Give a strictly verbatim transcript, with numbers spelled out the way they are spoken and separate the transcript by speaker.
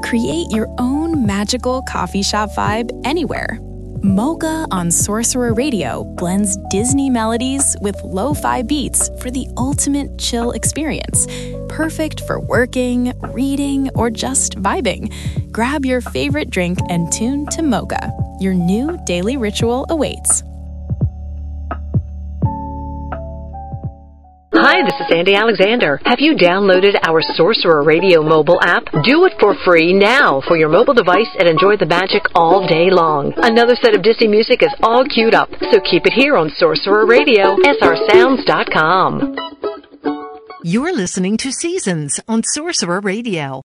Speaker 1: Create your own magical coffee shop vibe anywhere. Mocha on Sorcerer Radio blends Disney melodies with lo-fi beats for the ultimate chill experience. Perfect for working, reading, or just vibing. Grab your favorite drink and tune to Mocha. Your new daily ritual awaits.
Speaker 2: Hi, this is Sandy Alexander. Have you downloaded our Sorcerer Radio mobile app? Do it for free now for your mobile device and enjoy the magic all day long. Another set of Disney music is all queued up, so keep it here on Sorcerer Radio, S R sounds dot com.
Speaker 3: You're listening to Seasons on Sorcerer Radio.